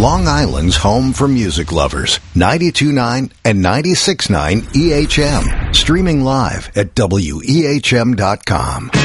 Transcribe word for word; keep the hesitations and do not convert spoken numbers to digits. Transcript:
Long Island's home for music lovers. ninety-two point nine and ninety-six point nine E H M. Streaming live at W E H M dot com.